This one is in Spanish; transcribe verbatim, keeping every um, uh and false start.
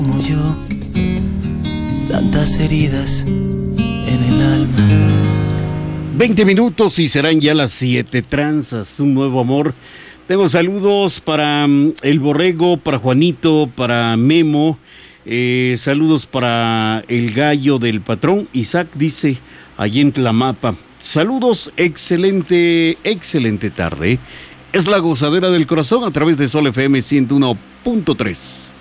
Como yo, tantas heridas en el alma. veinte minutos y serán ya las siete. Tranzas, un nuevo amor. Tengo saludos para um, el Borrego, para Juanito, para Memo. Eh, saludos para el gallo del patrón. Isaac dice, allí en Tlamapa. Saludos, excelente, excelente tarde. Es la gozadera del corazón a través de Sol F M ciento uno punto tres.